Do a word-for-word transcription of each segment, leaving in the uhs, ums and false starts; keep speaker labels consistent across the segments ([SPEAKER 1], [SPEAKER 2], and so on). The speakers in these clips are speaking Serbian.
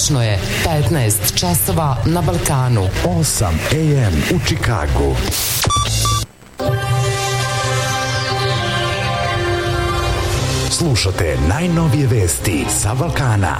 [SPEAKER 1] Tačno je petnaest časova na Balkanu.
[SPEAKER 2] osam a m u Čikagu. Slušate najnovije vesti sa Balkana.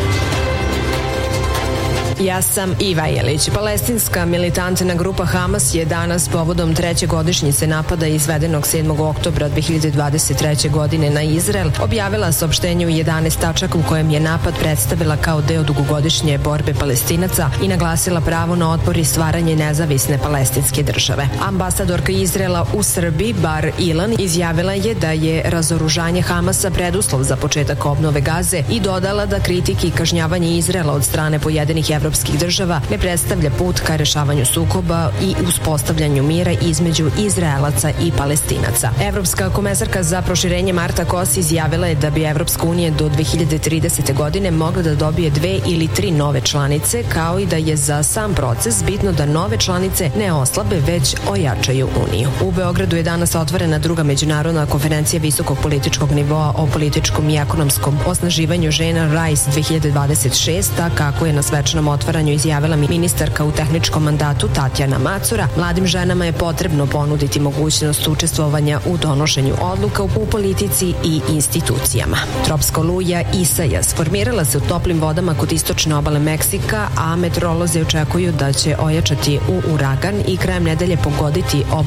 [SPEAKER 3] Ja sam Iva Jelić. Palestinska militantna grupa Hamas je danas povodom treće godišnjice napada izvedenog sedmog oktobra dve hiljade dvadeset treće. godine na Izrael objavila saopštenje u jedanaest tačaka u kojem je napad predstavila kao deo dugogodišnje borbe Palestinaca i naglasila pravo na otpor i stvaranje nezavisne palestinske države. Ambasadorka Izraela u Srbiji Bar Ilan izjavila je da je razoružanje Hamasa preduslov za početak obnove Gaze i dodala da kritike i kažnjavanje Izraela od strane pojedinih evropskih država ne predstavlja put ka rešavanju sukoba i uspostavljanju mira između Izraelaca i Palestinaca. Evropska komesarka za proširenje Marta Kos izjavila je da bi Evropska unija do dve hiljade tridesete. godine mogla da dobije dve ili tri nove članice, kao i da je za sam proces bitno da nove članice ne oslabe, već ojačaju uniju. U Beogradu je danas otvorena druga međunarodna konferencija visokog političkog nivoa o političkom i ekonomskom osnaživanju žena Rise dve hiljade dvadeset šeste. Kako je na svečanom otvaranju izjavila ministarka u tehničkom mandatu Tatjana Macura, mladim ženama je potrebno ponuditi mogućnost učestvovanja u donošenju odluka u politici i institucijama. Tropska oluja Isaias formirala se u toplim vodama kod istočne obale Meksika, a meteorolozi očekuju da će ojačati u uragan i krajem nedelje pogoditi obalu